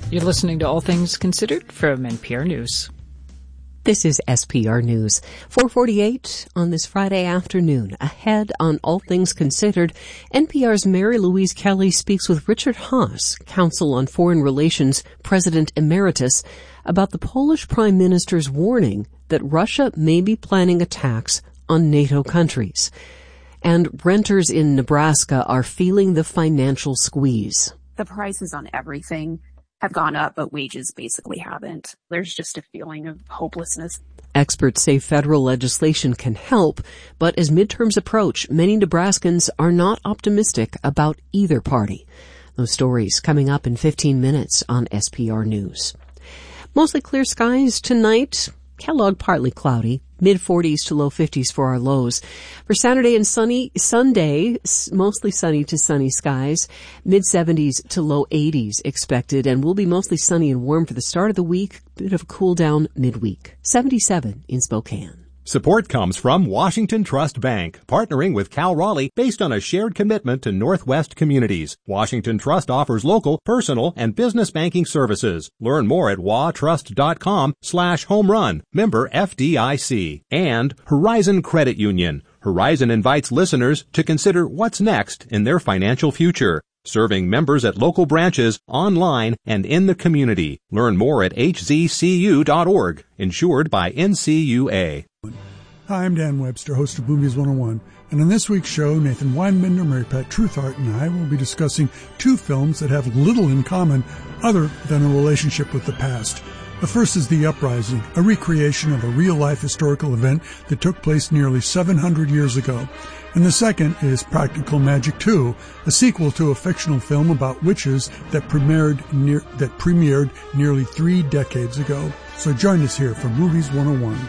You're listening to All Things Considered from NPR News. This is SPR News. 4:48 on this Friday afternoon. Ahead on All Things Considered, NPR's Mary Louise Kelly speaks with Richard Haass, Council on Foreign Relations President Emeritus, about the Polish Prime Minister's warning that Russia may be planning attacks on NATO countries. And renters in Nebraska are feeling the financial squeeze. The prices on everything have gone up, but wages basically haven't. There's just a feeling of hopelessness. Experts say federal legislation can help, but as midterms approach, many Nebraskans are not optimistic about either party. Those stories coming up in 15 minutes on SPR News. Mostly clear skies tonight. Kellogg partly cloudy. Mid-40s to low 50s for our lows. For Saturday and Sunday, mostly sunny to sunny skies. Mid-70s to low 80s expected, and will be mostly sunny and warm for the start of the week. Bit of a cool down midweek. 77 in Spokane. Support comes from Washington Trust Bank, partnering with Cal Raleigh based on a shared commitment to Northwest communities. Washington Trust offers local, personal, and business banking services. Learn more at watrust.com/home run. Member FDIC. And Horizon Credit Union. Horizon invites listeners to consider what's next in their financial future. Serving members at local branches, online, and in the community. Learn more at hzcu.org. Insured by NCUA. Hi, I'm Dan Webster, host of Movies 101, and on this week's show, Nathan Weinbender, Mary Pat Truthart, and I will be discussing two films that have little in common other than a relationship with the past. The first is The Uprising, a recreation of a real-life historical event that took place nearly 700 years ago. And the second is Practical Magic 2, a sequel to a fictional film about witches that premiered nearly 3 decades ago. So join us here for Movies 101.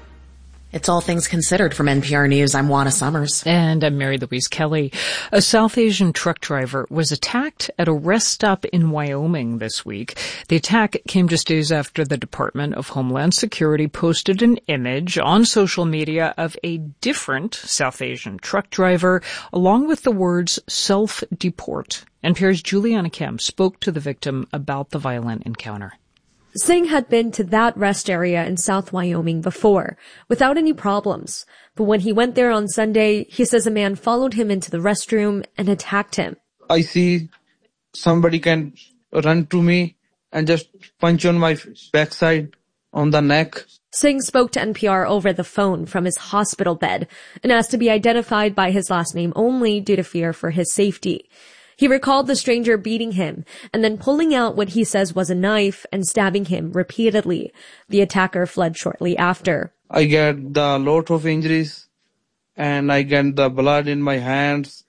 It's All Things Considered from NPR News. I'm Juana Summers. And I'm Mary Louise Kelly. A South Asian truck driver was attacked at a rest stop in Wyoming this week. The attack came just days after the Department of Homeland Security posted an image on social media of a different South Asian truck driver, along with the words self-deport. NPR's Juliana Kim spoke to the victim about the violent encounter. Singh had been to that rest area in South Wyoming before, without any problems. But when he went there on Sunday, he says a man followed him into the restroom and attacked him. I see somebody can run to me and just punch on my backside, on the neck. Singh spoke to NPR over the phone from his hospital bed and asked to be identified by his last name only due to fear for his safety. He recalled the stranger beating him and then pulling out what he says was a knife and stabbing him repeatedly. The attacker fled shortly after. I get the lot of injuries and I get the blood in my hands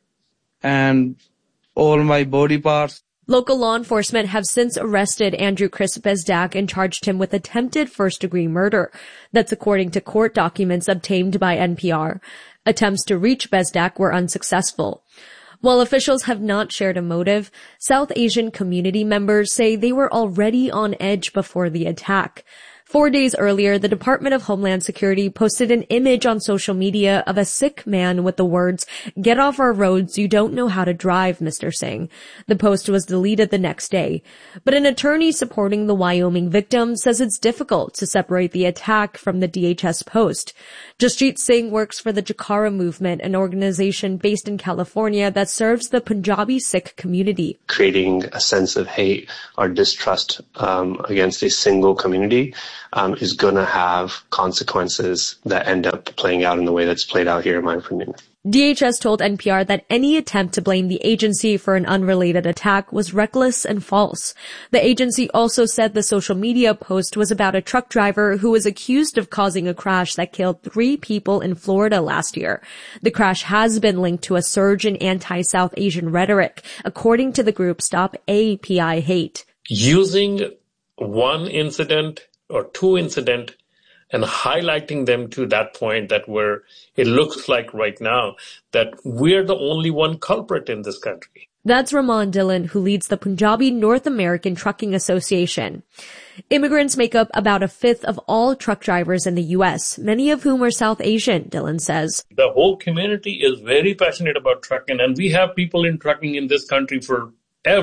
and all my body parts. Local law enforcement have since arrested Andrew Chris Bezdak and charged him with attempted first-degree murder. That's according to court documents obtained by NPR. Attempts to reach Bezdak were unsuccessful. While officials have not shared a motive, South Asian community members say they were already on edge before the attack. 4 days earlier, the Department of Homeland Security posted an image on social media of a sick man with the words, "Get off our roads, you don't know how to drive, Mr. Singh." The post was deleted the next day. But an attorney supporting the Wyoming victim says it's difficult to separate the attack from the DHS post. Jasjit Singh works for the Jakara Movement, an organization based in California that serves the Punjabi Sikh community. Creating a sense of hate or distrust against a single community is going to have consequences that end up playing out in the way that's played out here, in my opinion. DHS told NPR that any attempt to blame the agency for an unrelated attack was reckless and false. The agency also said the social media post was about a truck driver who was accused of causing a crash that killed 3 people in Florida last year. The crash has been linked to a surge in anti-South Asian rhetoric, according to the group Stop API Hate. Using one incident or 2 incidents and highlighting them to that point that where it looks like right now that we're the only one culprit in this country. That's Raman Dillon, who leads the Punjabi North American Trucking Association. Immigrants make up about a fifth of all truck drivers in the U.S., many of whom are South Asian, Dillon says. The whole community is very passionate about trucking, and we have people in trucking in this country forever.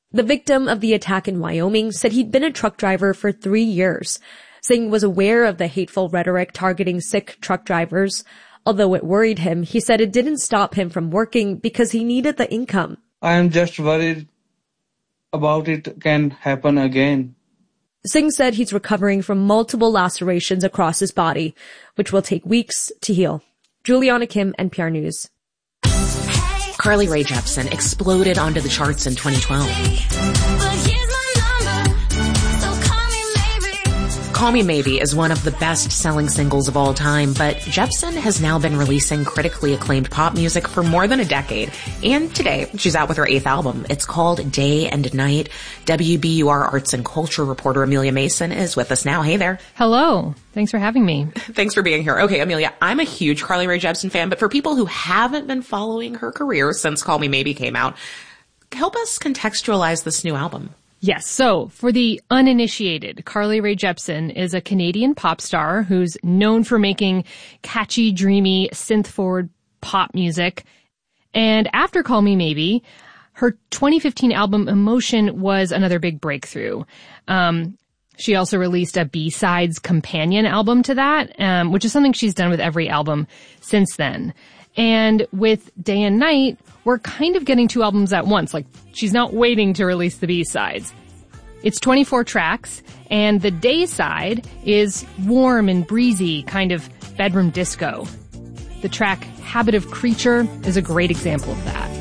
The victim of the attack in Wyoming said he'd been a truck driver for 3 years. Singh was aware of the hateful rhetoric targeting Sikh truck drivers. Although it worried him, he said it didn't stop him from working because he needed the income. I am just worried about it can happen again. Singh said he's recovering from multiple lacerations across his body, which will take weeks to heal. Juliana Kim, NPR News. Carly Rae Jepsen exploded onto the charts in 2012. Call Me Maybe is one of the best-selling singles of all time, but Jepsen has now been releasing critically acclaimed pop music for more than a decade. And today, she's out with her 8th album. It's called Day and Night. WBUR arts and culture reporter Amelia Mason is with us now. Hey there. Hello. Thanks for having me. Thanks for being here. Okay, Amelia, I'm a huge Carly Rae Jepsen fan, but for people who haven't been following her career since Call Me Maybe came out, help us contextualize this new album. Yes. So for the uninitiated, Carly Rae Jepsen is a Canadian pop star who's known for making catchy, dreamy, synth-forward pop music. And after Call Me Maybe, her 2015 album Emotion was another big breakthrough. She also released a B-sides companion album to that, which is something she's done with every album since then. And with Day and Night, we're kind of getting 2 albums at once. Like, she's not waiting to release the B-sides. It's 24 tracks, and the Day side is warm and breezy, kind of bedroom disco. The track Habit of Creature is a great example of that.